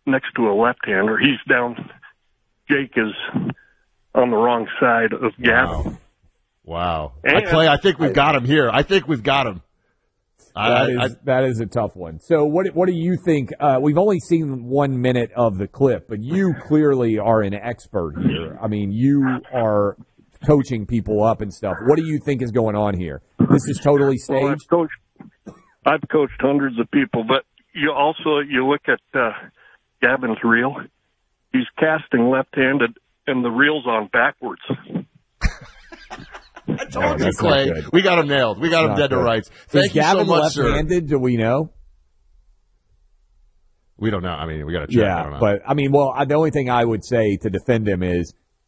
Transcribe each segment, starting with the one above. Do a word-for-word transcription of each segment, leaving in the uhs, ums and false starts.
next to a left-hander. He's down. Jake is on the wrong side of Gavin. Wow. wow. And, I, Clay, I think we've got him here. I think we've got him. That, I, is, I, that is a tough one. So what what do you think? Uh, we've only seen one minute of the clip, but you clearly are an expert here. I mean, you are coaching people up and stuff. What do you think is going on here? This is totally staged? Well, I've coached, I've coached hundreds of people, but you also you look at uh, Gavin's reel. He's casting left-handed, and the reel's on backwards. I told you, Clay. We got him nailed. We got him dead to rights. Thank Is you Gavin so much, sir. left-handed? Do we know? We don't know. I mean, we got to check. Yeah, I don't know. but I mean, well, I, the only thing I would say to defend him is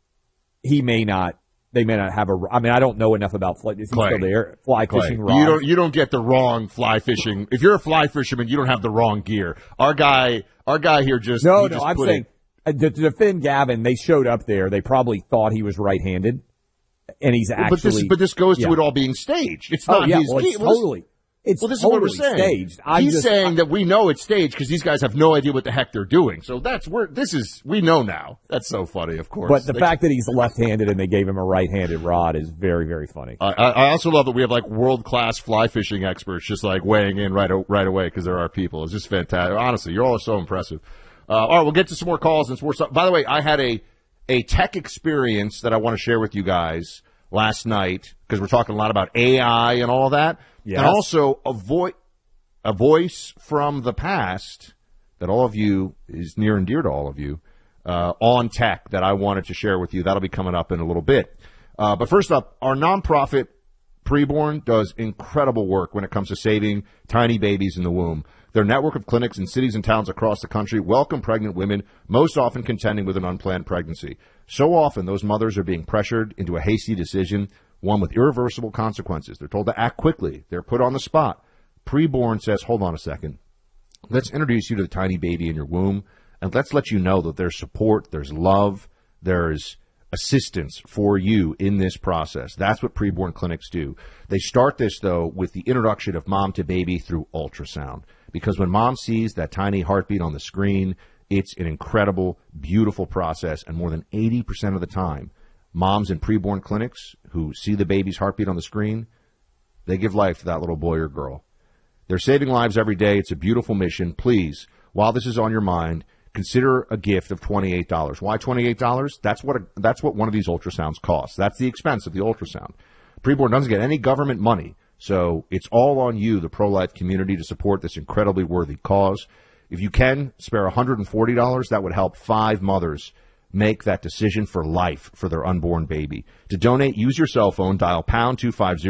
he may not. They may not have a. I mean, I don't know enough about fly. Is he Clay. still there? Fly Clay. fishing rods. You don't. You don't get the wrong fly fishing. If you're a fly fisherman, you don't have the wrong gear. Our guy. Our guy here just. No, he no. just I'm put saying uh, to, to defend Gavin. They showed up there. They probably thought he was right-handed. And he's actually, but this, but this goes yeah. to it all being staged. It's oh, not yeah, his. well, it's well, totally. It's well, this totally is what we're saying. Staged. I'm He's just, saying I, that we know it's staged because these guys have no idea what the heck they're doing. So that's where this is. We know now. That's so funny, of course. But the they, fact that he's left-handed and they gave him a right-handed rod is very, very funny. I, I also love that we have like world-class fly fishing experts just like weighing in right right away because they're our people. It's just fantastic. Honestly, you're all so impressive. Uh, all right, we'll get to some more calls and sports. By the way, I had a a tech experience that I want to share with you guys last night, because we're talking a lot about A I and all that, yes. and also a, vo- a voice from the past that all of you is near and dear to all of you uh, on tech that I wanted to share with you. That'll be coming up in a little bit. Uh, but first up, our nonprofit Preborn does incredible work when it comes to saving tiny babies in the womb. Their network of clinics in cities and towns across the country welcome pregnant women, most often contending with an unplanned pregnancy. So often, those mothers are being pressured into a hasty decision, one with irreversible consequences. They're told to act quickly. They're put on the spot. Preborn says, hold on a second. Let's introduce you to the tiny baby in your womb, and let's let you know that there's support, there's love, there's assistance for you in this process. That's what preborn clinics do. They start this, though, with the introduction of mom to baby through ultrasound. Because when mom sees that tiny heartbeat on the screen, it's an incredible, beautiful process. And more than eighty percent of the time, moms in preborn clinics who see the baby's heartbeat on the screen, they give life to that little boy or girl. They're saving lives every day. It's a beautiful mission. Please, while this is on your mind, consider a gift of twenty-eight dollars. Why twenty-eight dollars? That's what a, that's what one of these ultrasounds costs. That's the expense of the ultrasound. Preborn doesn't get any government money, so it's all on you, the pro-life community, to support this incredibly worthy cause. If you can spare one hundred forty dollars, that would help five mothers make that decision for life for their unborn baby. To donate, use your cell phone, dial pound two fifty,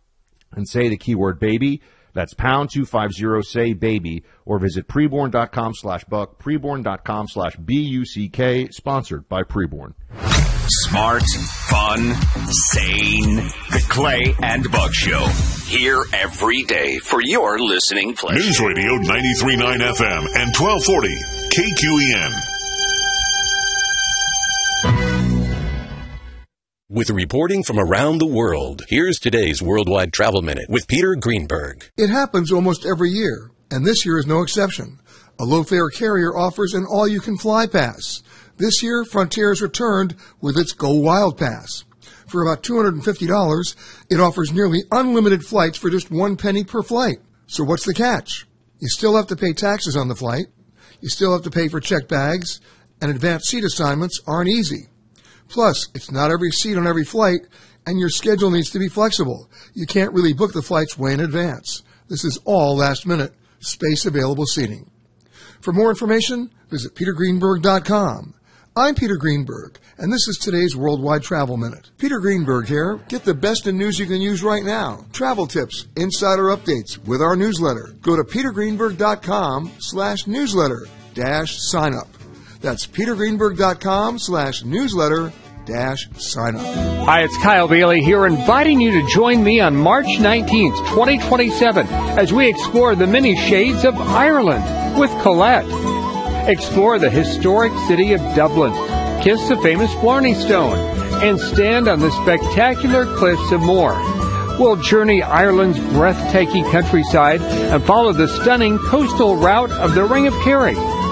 and say the keyword baby. That's pound two fifty, say baby, or visit preborn.com slash buck, preborn.com slash B-U-C-K, sponsored by Preborn. Smart, fun, sane. The Clay and Buck Show. Here every day for your listening pleasure. News Radio ninety-three point nine F M and twelve forty K Q E N. With reporting from around the world, here's today's Worldwide Travel Minute with Peter Greenberg. It happens almost every year, and this year is no exception. A low-fare carrier offers an all-you-can-fly pass. This year, Frontier has returned with its Go Wild Pass. For about two hundred fifty dollars, it offers nearly unlimited flights for just one penny per flight. So what's the catch? You still have to pay taxes on the flight, you still have to pay for checked bags, and advanced seat assignments aren't easy. Plus, it's not every seat on every flight, and your schedule needs to be flexible. You can't really book the flights way in advance. This is all last-minute, space-available seating. For more information, visit peter greenberg dot com. I'm Peter Greenberg, and this is today's Worldwide Travel Minute. Peter Greenberg here. Get the best in news you can use right now. Travel tips, insider updates with our newsletter. Go to peter greenberg dot com slash newsletter dash sign up. That's peter greenberg dot com slash newsletter dash sign up. Hi, it's Kyle Bailey here, inviting you to join me on March nineteenth, twenty twenty-seven, as we explore the many shades of Ireland with Colette. Explore the historic city of Dublin, kiss the famous Blarney Stone, and stand on the spectacular cliffs of Moher. We'll journey Ireland's breathtaking countryside and follow the stunning coastal route of the Ring of Kerry.